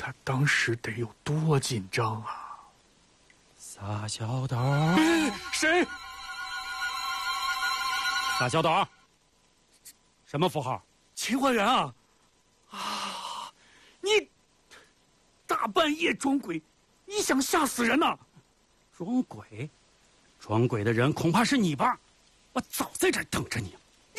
他当时得有多紧张啊！ 撒小斗， 谁？ 撒小斗，什么符号？ 秦焕元啊！啊，你大半夜装鬼，你想吓死人呐！ 装鬼？装鬼的人恐怕是你吧？我早在这儿等着你。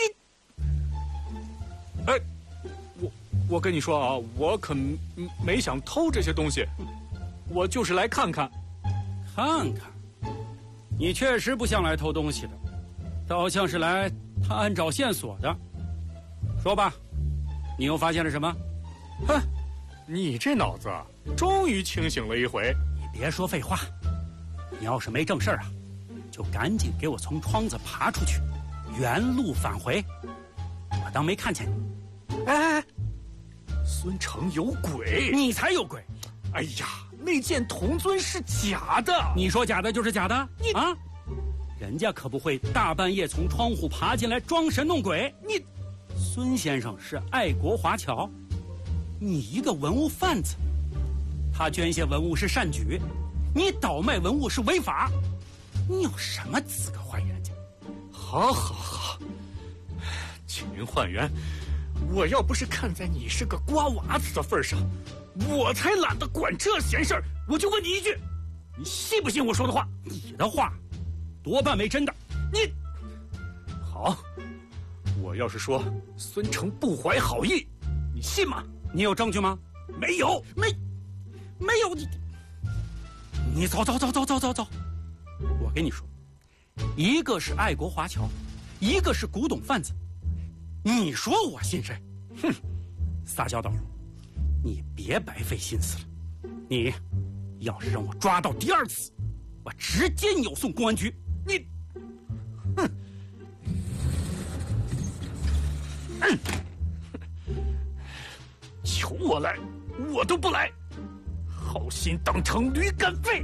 哎，我跟你说啊，我可没想偷这些东西，我就是来看看。 看看，你确实不像来偷东西的，倒像是来探找线索的。说吧，你又发现了什么？ 哼，你这脑子终于清醒了一回。 你别说废话，你要是没正事儿啊，就赶紧给我从窗子爬出去，原路返回。我当没看见你。 哎，孙成有鬼！ 你才有鬼！ 哎呀，那件铜尊是假的。 你说假的就是假的，你啊，人家可不会大半夜从窗户爬进来装神弄鬼。 你， 孙先生是爱国华侨，你一个文物贩子，他捐献文物是善举，你倒卖文物是违法，你有什么资格怀疑人家？ 好，秦焕元，我要不是看在你是个瓜娃子的份上，我才懒得管这闲事儿。我就问你一句，你信不信我说的话？ 你的话多半没真的。 你好，我要是说孙成不怀好意，你信吗？ 你有证据吗？ 没有， 没有。你走。我跟你说，一个是爱国华侨，一个是古董贩子，你说我信谁？哼，撒小斗，你别白费心思了。你要是让我抓到第二次，我直接扭送公安局。你，哼， 求我来，我都不来，好心当成驴肝肺。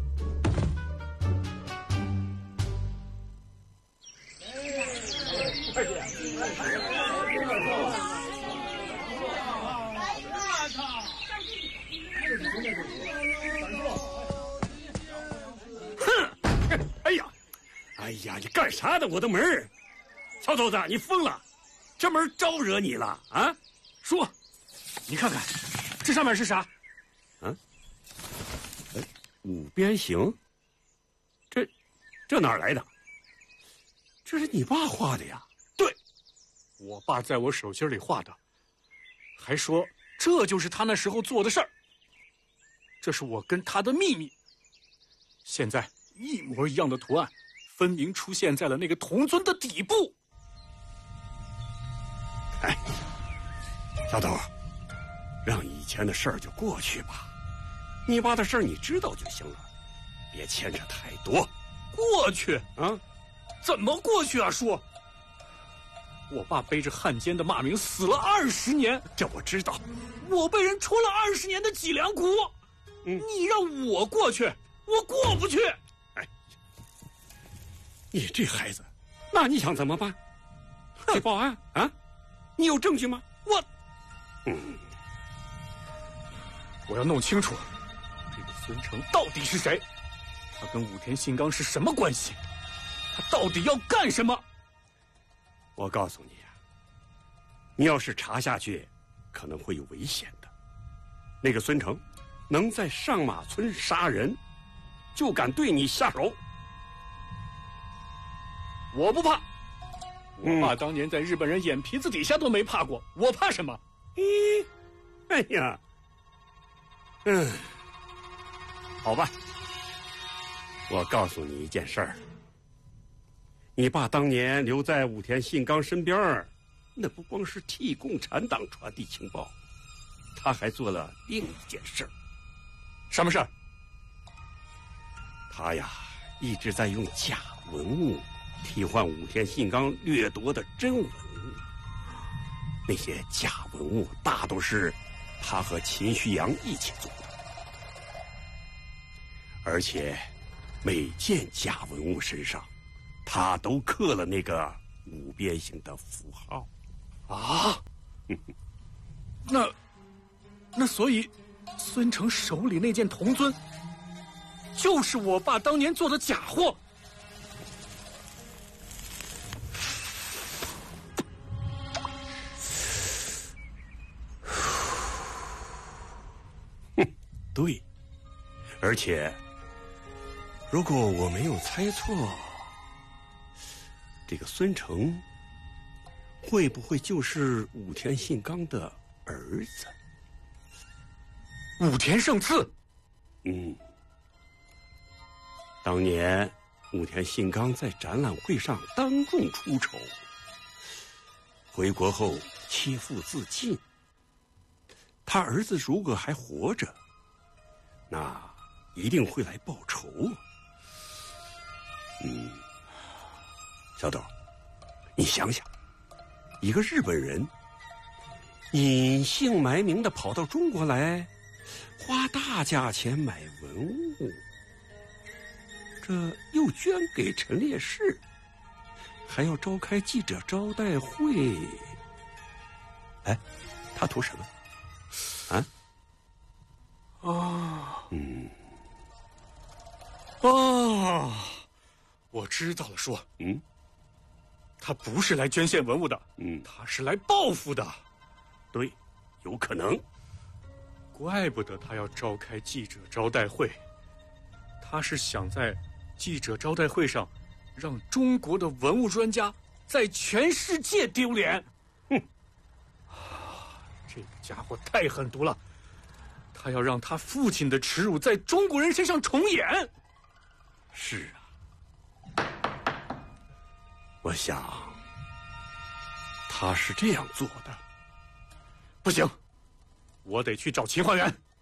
哎呀，你干啥呢？我的门儿，小头子，你疯了？这门招惹你了啊？ 说，你看看，这上面是啥？ 嗯，哎，五边形。这哪儿来的？这是你爸画的呀？ 对，我爸在我手心里画的，还说这就是他那时候做的事儿。这是我跟他的秘密。现在一模一样的图案，分明出现在了那个铜尊的底部。 哎，小豆，让以前的事儿就过去吧，你爸的事儿你知道就行了，别牵扯太多。 过去啊？ 怎么过去啊？叔，我爸背着汉奸的骂名死了20年， 这我知道。 我被人戳了20年的脊梁骨，你让我过去，我过不去。 哎，你这孩子，那你想怎么办？去报案啊？你有证据吗？ 我要弄清楚这个孙成到底是谁，他跟武田信纲是什么关系，他到底要干什么？ 我告诉你呀，你要是查下去，可能会有危险的。那个孙成能在上马村杀人，就敢对你下手。 我不怕，我爸当年在日本人眼皮子底下都没怕过，我怕什么？ 哎呀，好吧，我告诉你一件事儿。你爸当年留在武田信纲身边，那不光是替共产党传递情报，他还做了另一件事。 什么事儿？ 他呀，一直在用假文物替换武田信纲掠夺的真文物。那些假文物大都是他和秦旭阳一起做的，而且每件假文物身上他都刻了那个五边形的符号。 啊？那所以孙成手里那件铜尊，就是我爸当年做的假货。 对，而且，如果我没有猜错，这个孙成会不会就是武田信纲的儿子？ 武田胜次。 当年武田信纲在展览会上当众出丑，回国后切腹自尽。他儿子如果还活着，那一定会来报仇。小豆，你想想，一个日本人隐姓埋名的跑到中国来，花大价钱买文物，这又捐给陈烈士，还要召开记者招待会。哎，他图什么？ 我知道了。说，他不是来捐献文物的，他是来报复的。 对，有可能。 怪不得他要召开记者招待会，他是想在记者招待会上让中国的文物专家在全世界丢脸。这个家伙太狠毒了，他要让他父亲的耻辱在中国人身上重演。 是啊，我想他是这样做的。 不行，我得去找秦焕元。